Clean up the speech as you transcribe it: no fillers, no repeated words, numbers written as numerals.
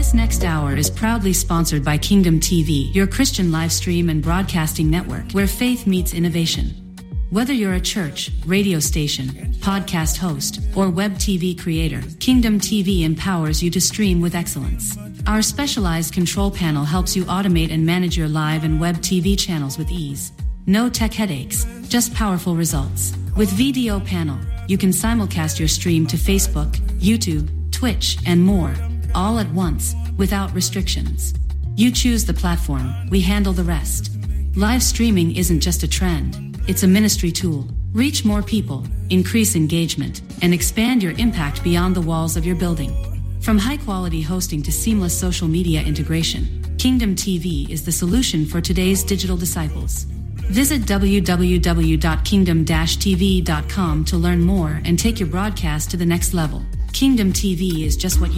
This next hour is proudly sponsored by Kingdom TV, your Christian live stream and broadcasting network where faith meets innovation. Whether you're a church, radio station, podcast host, or web TV creator, Kingdom TV empowers you to stream with excellence. Our specialized control panel helps you automate and manage your live and web TV channels with ease. No tech headaches, just powerful results. With VDO panel, you can simulcast your stream to Facebook, YouTube, Twitch, and more, all at once, without restrictions. You choose the platform, we handle the rest. Live streaming isn't just a trend. It's a ministry tool. Reach more people, increase engagement, and expand your impact beyond the walls of your building. From high-quality hosting to seamless social media integration, Kingdom TV is the solution for today's digital disciples. Visit www.kingdom-tv.com to learn more and take your broadcast to the next level. Kingdom TV is just what you